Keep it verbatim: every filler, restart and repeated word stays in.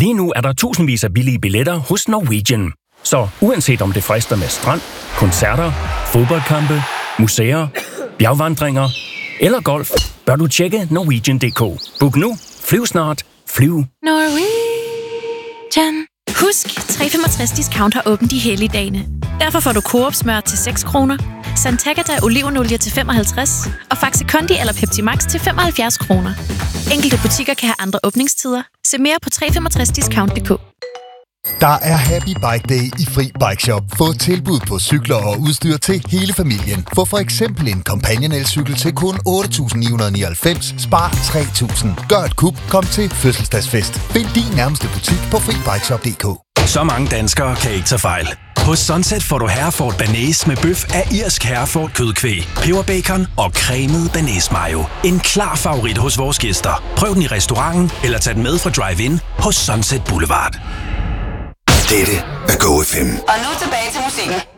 Lige nu er der tusindvis af billige billetter hos Norwegian. Så uanset om det frister med strand, koncerter, fodboldkampe, museer, bjergvandringer eller golf, bør du tjekke Norwegian punktum d k. Book nu, flyv snart, flyv. Norwegian. Husk, tre femogtres discount har åbent de hellige dagene. Derfor får du Coop smør til seks kroner, Santagata olivenolie til femoghalvtreds og Faxe Kondi eller Pepsi Max til femoghalvfjerds kroner. Enkelte butikker kan have andre åbningstider. Se mere på tre femogtres discount punktum d k. Der er Happy Bike Day i Fri Bike Shop. Få tilbud på cykler og udstyr til hele familien. Få for eksempel en Companion elcykel til kun otte tusind ni hundrede nioghalvfems. Spar tre tusind. Gør et kup. Kom til fødselsdagsfest. Find din nærmeste butik på fri bike shop punktum d k. Så mange danskere kan ikke tage fejl. Hos Sunset får du Hereford Bearnaise med bøf af irsk Hereford kødkvæg, peberbacon og cremet bearnaise mayo. En klar favorit hos vores gæster. Prøv den i restauranten eller tag den med fra Drive-In hos Sunset Boulevard. Dette er Go F M. Og nu tilbage til musikken.